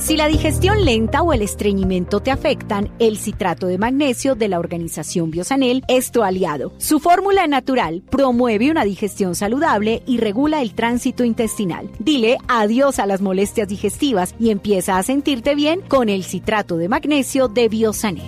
Si la digestión lenta o el estreñimiento te afectan, el citrato de magnesio de la organización Biosanel es tu aliado. Su fórmula natural promueve una digestión saludable y regula el tránsito intestinal. Dile adiós a las molestias digestivas y empieza a sentirte bien con el citrato de magnesio de Biosanel.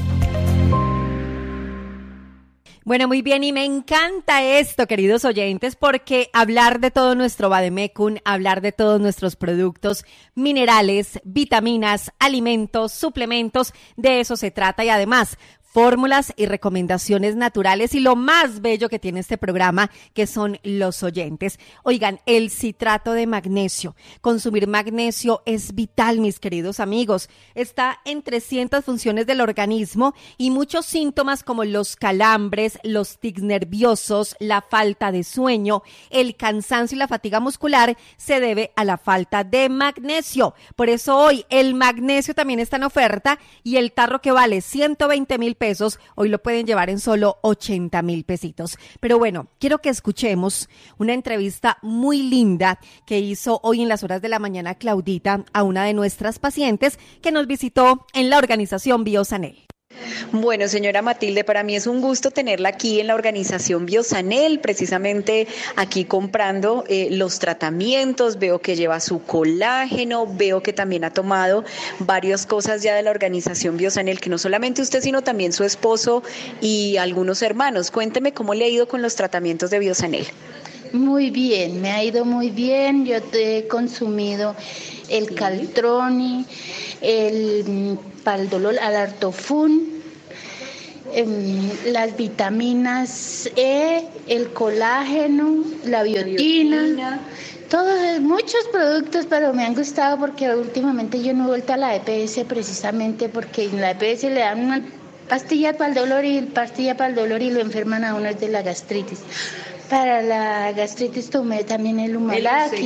Bueno, muy bien, y me encanta esto, queridos oyentes, porque hablar de todo nuestro Vademecum, hablar de todos nuestros productos, minerales, vitaminas, alimentos, suplementos, de eso se trata y además fórmulas y recomendaciones naturales y lo más bello que tiene este programa, que son los oyentes. Oigan, el citrato de magnesio. Consumir magnesio es vital, mis queridos amigos. Está en 300 funciones del organismo y muchos síntomas como los calambres, los tics nerviosos, la falta de sueño, el cansancio y la fatiga muscular se debe a la falta de magnesio. Por eso hoy el magnesio también está en oferta y el tarro que vale 120,000 pesos, hoy lo pueden llevar en solo 80,000 pesitos. Pero bueno, quiero que escuchemos una entrevista muy linda que hizo hoy en las horas de la mañana Claudita a una de nuestras pacientes que nos visitó en la organización Biosanel. Bueno, señora Matilde, para mí es un gusto tenerla aquí en la organización Biosanel, precisamente aquí comprando los tratamientos. Veo que lleva su colágeno, veo que también ha tomado varias cosas ya de la organización Biosanel, que no solamente usted, sino también su esposo y algunos hermanos. Cuénteme cómo le ha ido con los tratamientos de Biosanel. Muy bien, me ha ido muy bien. Yo he consumido el Caltroni, el Paldolol, Alartofun, las vitaminas E, el colágeno, la biotina, todos, muchos productos, pero me han gustado porque últimamente yo no he vuelto a la EPS precisamente porque en la EPS le dan una pastilla para el dolor y lo enferman a uno de la gastritis. Para la gastritis tomé también el Humalaki,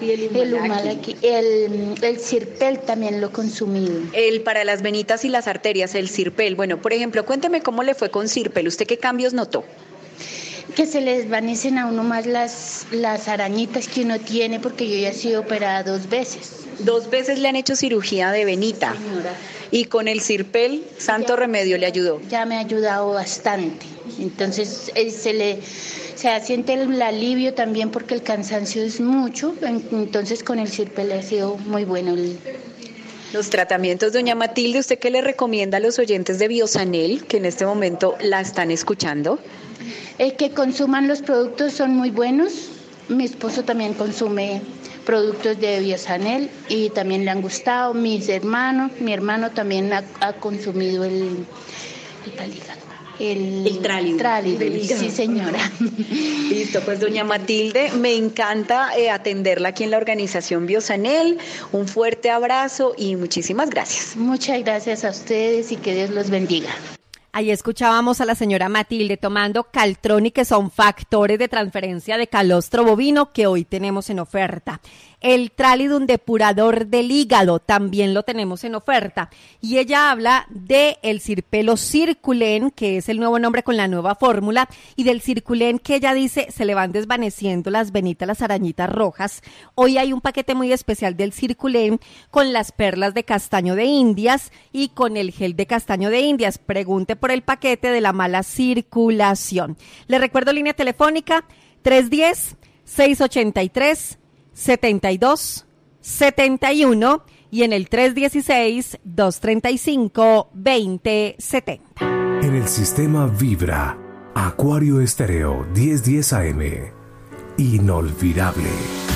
el Sirpel también lo he consumido. Para las venitas y las arterias, el Sirpel. Bueno, por ejemplo, cuénteme cómo le fue con Sirpel. ¿Usted qué cambios notó? Que se les desvanecen a uno más las arañitas que uno tiene, porque yo ya he sido operada 2 veces. 2 veces le han hecho cirugía de venita. Señora. Y con el Sirpel, santo remedio, le ayudó. Ya me ha ayudado bastante. Entonces se siente el alivio también porque el cansancio es mucho. Entonces con el Sirpel ha sido muy bueno los tratamientos. Doña Matilde, ¿usted qué le recomienda a los oyentes de Biosanel que en este momento la están escuchando? Que consuman los productos, son muy buenos. Mi esposo también consume productos de Biosanel y también le han gustado. Mi hermano también ha consumido el Tralidol. Sí, señora. Listo, pues doña Matilde, me encanta atenderla aquí en la organización Biosanel. Un fuerte abrazo y muchísimas gracias. Muchas gracias a ustedes y que Dios los bendiga. Ahí escuchábamos a la señora Matilde tomando Caltroni, que son factores de transferencia de calostro bovino que hoy tenemos en oferta. El Tralidum depurador del hígado también lo tenemos en oferta. Y ella habla de el Sirpelo Circulen, que es el nuevo nombre con la nueva fórmula, y del Circulen que ella dice se le van desvaneciendo las venitas, las arañitas rojas. Hoy hay un paquete muy especial del Circulen con las perlas de castaño de Indias y con el gel de castaño de Indias. Pregunte por el paquete de la mala circulación. Le recuerdo línea telefónica 310-683-7271 y en el 316-235-2070. En el sistema Vibra, Acuario Estéreo 1010 AM. Inolvidable.